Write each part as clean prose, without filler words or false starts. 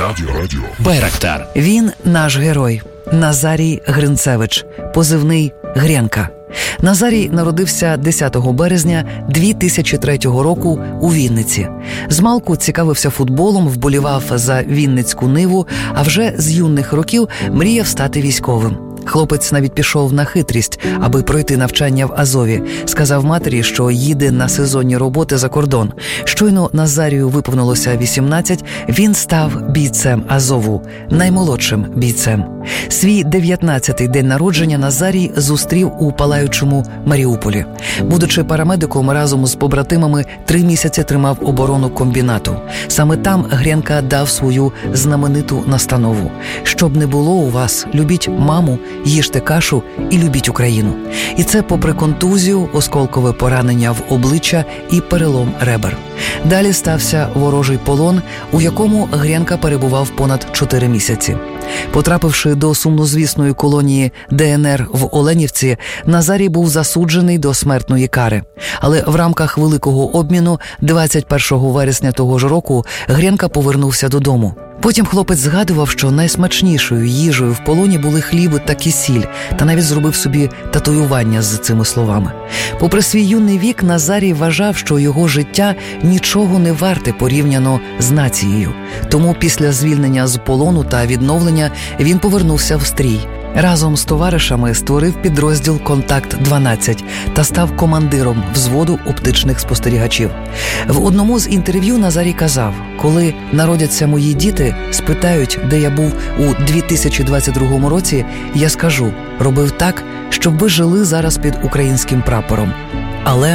Радіо. Байрактар. Він наш герой. Назарій Гринцевич, позивний Гренка. Назарій народився 10 березня 2003 року у Вінниці. Змалку цікавився футболом, вболівав за Вінницьку Ниву, а вже з юних років мріяв стати військовим. Хлопець навіть пішов на хитрість, аби пройти навчання в Азові. Сказав матері, що їде на сезонні роботи за кордон. Щойно Назарію виповнилося 18, він став бійцем Азову, наймолодшим бійцем. Свій 19-й день народження Назарій зустрів у палаючому Маріуполі. Будучи парамедиком, разом з побратимами 3 місяці тримав оборону комбінату. Саме там Гренка дав свою знамениту настанову. «Щоб не було у вас, любіть маму, їжте кашу і любіть Україну». І це попри контузію, осколкове поранення в обличчя і перелом ребер. Далі стався ворожий полон, у якому Гренка перебував понад 4 місяці. Потрапивши до сумнозвісної колонії ДНР в Оленівці, Назарій був засуджений до смертної кари. Але в рамках великого обміну 21 вересня того ж року Гренка повернувся додому. Потім хлопець згадував, що найсмачнішою їжею в полоні були хліб та кисіль, та навіть зробив собі татуювання з цими словами. Попри свій юний вік, Назарій вважав, що його життя нічого не варте порівняно з нацією. Тому після звільнення з полону та відновлення він повернувся в стрій. Разом з товаришами створив підрозділ «Контакт-12» та став командиром взводу оптичних спостерігачів. В одному з інтерв'ю Назарій казав: «Коли народяться мої діти, спитають, де я був у 2022 році, я скажу, робив так, щоб ви жили зараз під українським прапором». Але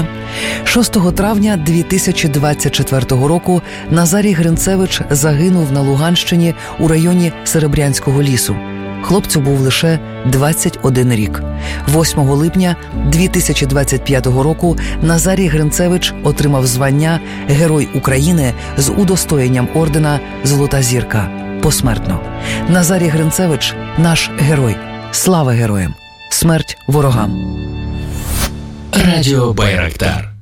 6 травня 2024 року Назарій Гринцевич загинув на Луганщині у районі Серебрянського лісу. Хлопцю був лише 21 рік. 8 липня 2025 року Назарій Гринцевич отримав звання Герой України з удостоєнням ордена «Золота зірка» посмертно. Назарій Гринцевич – наш герой. Слава героям! Смерть ворогам! Радіо Байрактар.